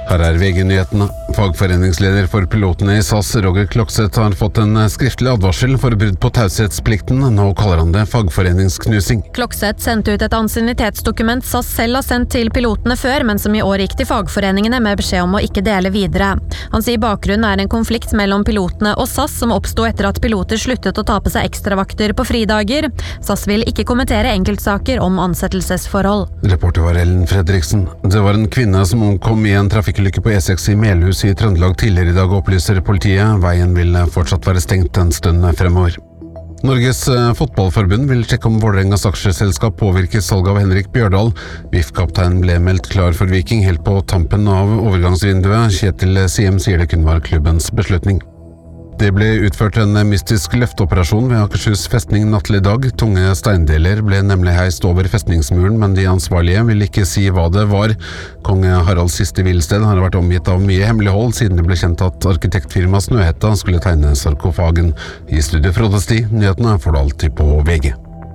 Her VG-nyhetene. Fagforeningsleder for pilotene i SAS, Roger Klokseth, har fått en skriftlig advarsel for brudd på taushetsplikten. Nå kaller han det fagforeningsknusing. Klokseth sendte ut et ansiennitetsdokument SAS selv har sendt til pilotene før, men som i år gikk til fagforeningene med beskjed om å ikke dele videre. Han sier bakgrunnen en konflikt mellom pilotene og SAS som oppstod etter at piloter sluttet å ta på seg ekstravakter på fridager. SAS vil ikke kommentere enkeltsaker om ansettelsesforhold. Reporter var Ellen Fredriksen. Det var en kvinne som omkom i en trafikkulykke på E6 i Melhus i Trøndelag tidligere i dag, opplyser politiet. Veien vil fortsatt være stengt en stund fremover. Norges fotballforbund vil sjekke om Vålerengas aksjeselskap påvirker salg av Henrik Bjørdal. VIF-kapteinen ble meldt klar for Viking helt på tampen av overgangsvinduet. Kjetil Siem sier det kun var klubbens beslutning. Det ble utført en mystisk løfteoperasjon ved Akershus festning nattlig dag. Tunge steindeler ble nemlig heist over festningsmuren, men de ansvarlige vil ikke si hva det var. Kong Haralds siste hvilested har vært omgitt av mye hemmelighold siden det ble kjent at arkitektfirmaet Snøhetta skulle tegne sarkofagen. I studio Frode Sti, nyhetene får du alltid på VG.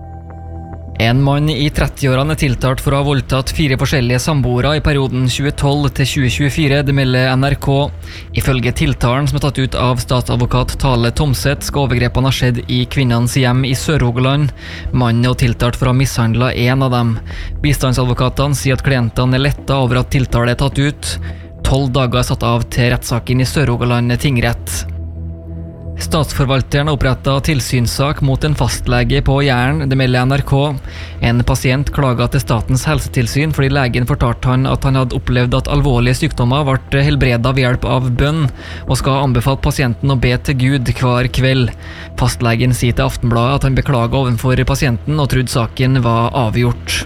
En mann i 30-årene tiltalt for å ha voldtatt 4 forskjellige samboere i perioden 2012 til 2024, det melder NRK. Ifølge tiltalen som tatt ut av statsadvokat Tale Tomseth, skal overgrepene ha skjedd i kvinnens hjem i Sør-Rogaland. Mannen tiltalt for å ha mishandlet en av dem. Bistandsadvokatene sier at klientene lettet over at tiltale tatt ut. 12 dager satt av til rettssaken i Sør-Rogaland tingrett. Statsforvalteren har opprettet tilsynssak mot en fastlege på Jæren, det melder NRK. En pasient klaget til Statens helsetilsyn fordi legen fortalte han at han hadde opplevd at alvorlige sykdommer ble helbredet ved hjelp av bønn, og skal anbefale pasienten å be til Gud hver kveld. Fastlegen sier til Aftenbladet at han beklager overfor pasienten og trodde saken var avgjort.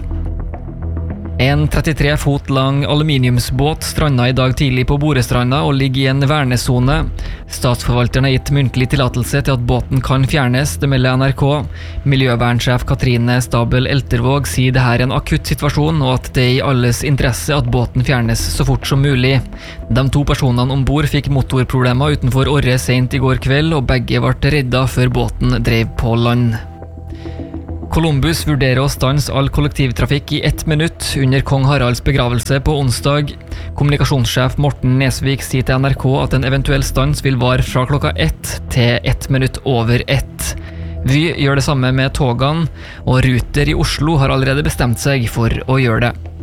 En 33 fot lang aluminiumsbåt strandet i dag tidlig på Borestranda og ligger i en vernesone. Statsforvalteren har gitt muntlig tillatelse til at båten kan fjernes, det melder NRK. Miljøvernsjef Katrine Stabel Eltervåg sier det her en akutt situasjon, og at det er i alles interesse at båten fjernes så fort som mulig. De 2 personene ombord fikk motorproblemer utenfor Orre sent i går kveld, og begge ble redda før båten drev på land. Columbus vurderer å stanse all kollektivtrafikk i 1 minutt under Kong Haralds begravelse på onsdag. Kommunikasjonssjef Morten Nesvik sier til NRK at en eventuell stans vil vare fra klokka 1 til 1 minutt over 1. Vy gjør det samme med togene, og Ruter i Oslo har allerede bestemt seg for å gjøre det.